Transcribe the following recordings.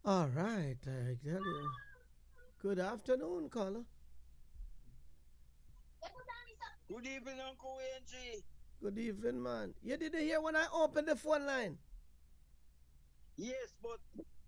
All right, I tell you. Good afternoon, caller. Good evening, Uncle Angie. Good evening, man. You didn't hear when I opened the phone line? Yes, but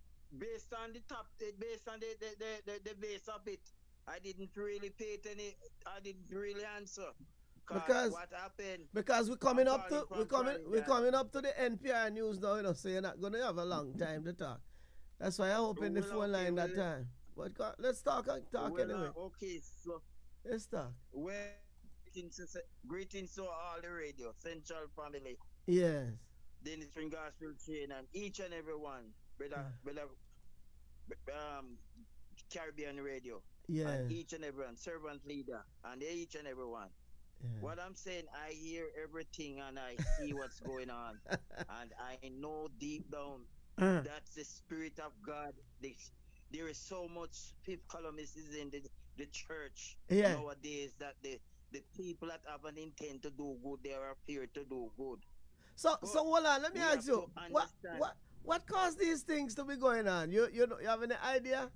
based on the base of it, I didn't really pay it any. I didn't really answer. Cause Because what happened? because we're I'm coming up calling to from Florida. the NPR news now, so you're not gonna have a long time to talk. That's why I opened the Well, phone okay, line that well, time. But let's talk anyway. okay. So, Let's talk. well, greetings to all the radio, Central Family, Yes. Dennis Spring Gospel Chain, and each and every one, brother, um, Caribbean Radio, and Yeah. each and everyone, servant leader, and each and everyone. Yeah. What I'm saying, I hear everything and I see what's going on, and I know deep down Uh, that's the spirit of God. There is so much fifth columnists in the church yeah. nowadays that the people that have an intent to do good, they are feared to do good. So But hold on, let me we ask have you, to understand what caused these things to be going on? You have any idea?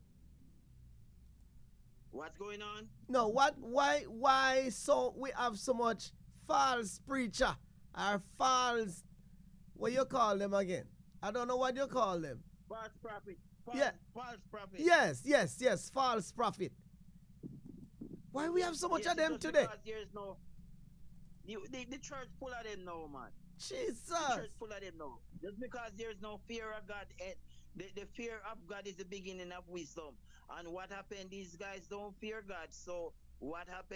what's going on. No, why so we have so much false preacher or false, what you call them again? I don't know what you call them. False prophet, Yeah. false prophet. Yes, false prophet. Why we have so much Yes, of it's them just today? because there is no the church full of them now, man. The church Jesus. full of them now. Just because there's no fear of God, the fear of God is the beginning of wisdom. And what happened? These guys don't fear God. So what happened?